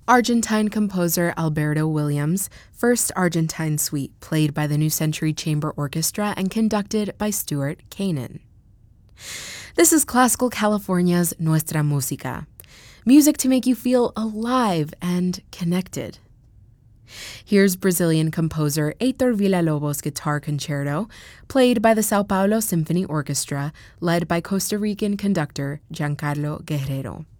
Argentine composer Alberto Williams' first Argentine suite, played by the New Century Chamber Orchestra and conducted by Stuart Kanan. This is Classical California's Nuestra Música, music to make you feel alive and connected. Here's Brazilian composer Heitor Villa-Lobos' Guitar Concerto, played by the São Paulo Symphony Orchestra, led by Costa Rican conductor Giancarlo Guerrero.